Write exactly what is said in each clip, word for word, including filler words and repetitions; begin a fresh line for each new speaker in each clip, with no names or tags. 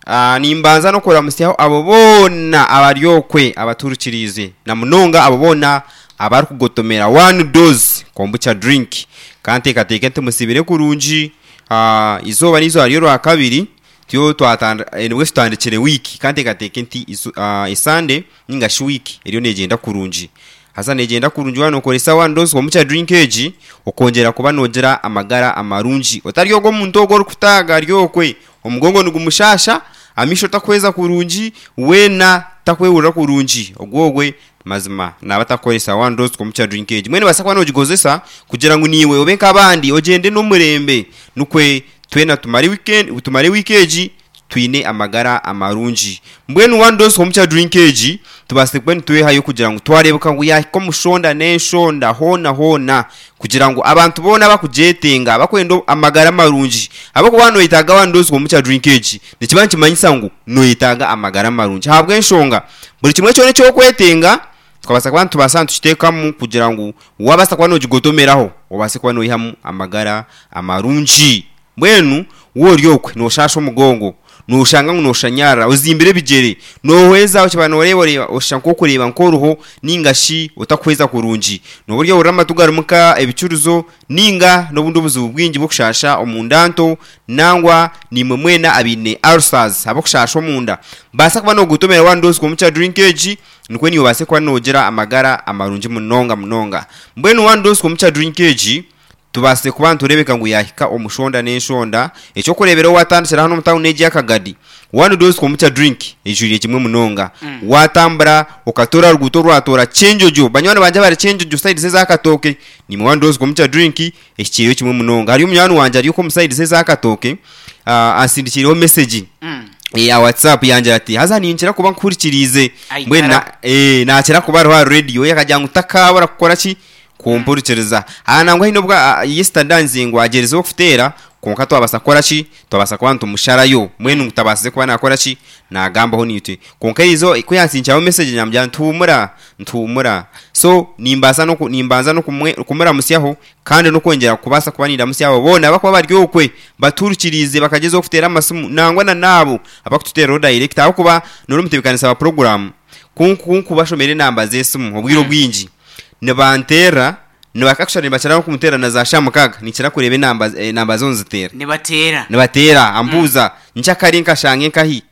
ah nimbanza no kuramusyaho abo bona abaryokwe abaturukirize na munonga abo bona abari kugotomera one dose kombucha drink kante kateke ntumusibire kurunji ah izoba nizo ariyo rwa kabiri tyo twatanda enwe standikire wiki kante kateke nti uh, isande ninga shwiki eriyo negenda kurunji hasa negenda kurunji wano koresa one dose kombucha drink eji okongera kuba nogera amagara amarunji otariyo go muntu ogoro kutaga ryokwe omugongo nugumushasha amisho takweza kurunji wena takwewura kurunji ogwogwe mazima nabatakoresa one dose kombucha drink eji mwene basakwa no jigozesa kugira ngo niwe obenka abandi ogende no murembe nukwe twena tumari weekend utumari weekeji twine amagara amarunji mbwenu one dose kombucha drink eji tubase kwene tuwe hayo kugira ngo twarebuka ngo ya ko mushonda neshonda hona hona kugira ngo abantu bona bakujetenga bakwendo amagara amarunji abako bano yitaga one dose kombucha drink eji nikibanki manyisa ngo no yitaga amagara amarunji habwe nshonga buri kimwe cyone cyo kwetenga twabasa kwa bantu basantu kitekamu kugira ngo wabasa kwa no jigotomeraho wabase kwa no yihamu amagara amarunji mwenu woryokwe no shasho mugongo no shanga no shanyara uzimbire bijere no hweza ukibana orebore oshanko kureba nkoruho ningashi utakweza kurunji no buryo urama tugarumuka ebicuruzo ninga no bundu buzu bwingi bukushasha omundanto nangwa ni mwena abine ulcers abakushasha omunda basa kuba no gutomera one dose kombucha drink eji nikwe niyo base kwa nogera amagara amarunji munonga munonga mbwenu one dose kombucha drink eji tubase kubantu rebeka ngo yahika omushonda neshonda echo kurebera watandikira hano mutawu neji yakagadi one dose kombucha drink ejuriye kimwe munonga mm. watambra okatora ruguto rwatora chenjojo banywana banje bari chenjojo side ze zakatoke ni one dose kombucha drink ekiriyo kimwe munonga hari umyanu wanje ari uko muside ze zakatoke uh, asindikiriho message mm. ya WhatsApp yanje ati haza ninjira kuba nkurikirize mbwena eh nakira kuba rwa radio yakajya utakabara gukora ki kumpurikereza anangwa hino bwa yesterday ngo agereze okufutera konka twabasa kora ki twabasa kwantu musharayo mwenu mutabase kuba nakora ki nagamba ho nite konka izo kuyansinchaho message nyambya ntumura ntumura so nimbasa no nimbanza no kumura musyaho kandi no kongera kubasa kubanira musyaho bona bakwa baryokwe baturukirize bakageze okufutera amasumu nangwa na nabo abakututera direct aho kuba no rumutibikanisa ba program kunku bashomere namba zesumu obwiro bwinji nebantera nibakakushana bacana kumutera na za shamukaga nikira kurebe namba eh, namba zonzitera
nibatera
nibatera ambuza mm. nchakari nkashange nkahi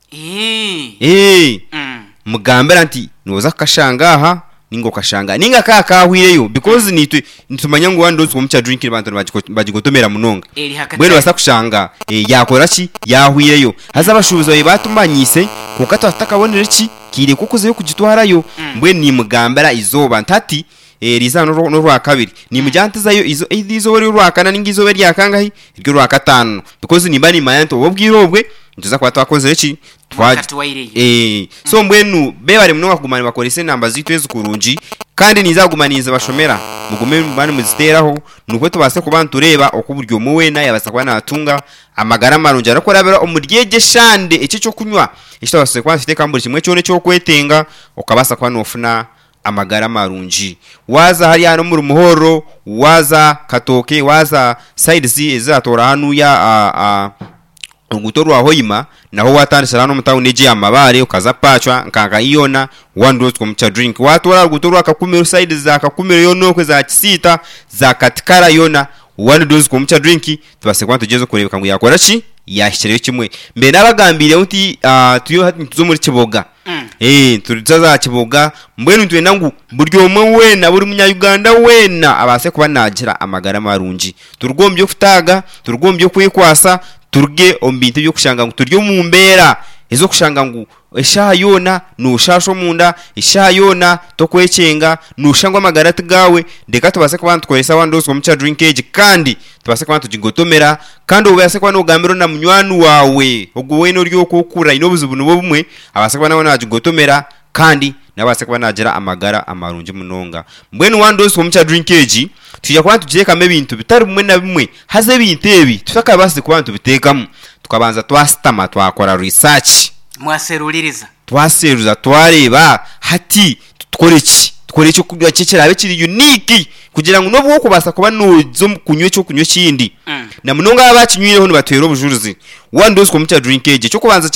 eh
eh mm. mugambera nti noza kashanga aha ningo kashanga ninga ka kahwireyo because mm. nitwe nitumanya ngo one dose kombucha drink abantu bajigotomera munonga bwene basakushanga eh, yakora ki yahwireyo haza bashubuzo batumanyise kuko twatakabonera ki kire kukuze yo kugitwarayo mm. mbwe ni mugambera izoba ntati eh rizano no rwa kabiri ni mujantizayo izo izo bari rwa kana ningizo bari yakangahi iryo rwa katano because ni bani mayanto obwirobwe ntuza kwa twakoze ki twaje eh so mbwenu be bari munonga kugumana bakorese namba zitweze kurunji kandi nizagumaniza bashomera mugume bani muziteraho nuko tubase kubantu reba okuburyo muwena yabasa kwa natunga amagara marunja ariko rabera omuryeje shande iki cyo kunywa ishita base kwa afite kamburi kimwe cyone cyo kwetenge ukabasa kwa nofuna amagara marunji waza hari hano muri muhoro waza katoke waza side zi zatora hanu ya a a ngutorwa hoima naho watandisha hano mutawu neje amabare ukaza pachwa nkanga iyona one dose kombucha drink watora gutorwa akakumiro side za akakumiro yonokwe za kisita za katikara yona one dose kombucha drink tubase kwa tugezo kurebeka ngo yakora ki yashyireyo kimwe mbe nabagambire uti uh, tuyo hati tuzo muri Kiboga mm. eh turizaza Kiboga mbwenu twenda ngo buryo mwe wena buri munya Uganda wena abase kuba nagira amagara marunji turugombye kutaga turugombye kwikwasa turge ombinte byo kushanga ngo turyo mu mbera ezo kushanga ngo esha yona nushasho munda esha yona tokwecenga nushangwa amagara tugawe ndeka tubase kuba tweresa one dose kombucha drink eji kandi tubase kuba tujigotomera kandi ubase kuba no gambiro na munywanu wawe ubwo we no ryo kokura inobuzubu no bumwe abase kuba nabona ajigotomera kandi nabase kuba nagira amagara amarunji munonga mbwenu one dose kombucha drink eji tujya kuba tujeka me bintu bitari bumwe na bimwe haze bintebi tusaka base kuba tubitekamo tukabanza twastama twakora research
mwaseruliriza
twaseruza twareba hati tukore ki tukore cyo kujya cekera bekiri unique kugira ngo nobwo kubasa kuba nozo kunywe cyo kunywe kindi mm. na munonga abakinywireho nibatwero bujuruzi one dose kombucha drink eje cyo kubanza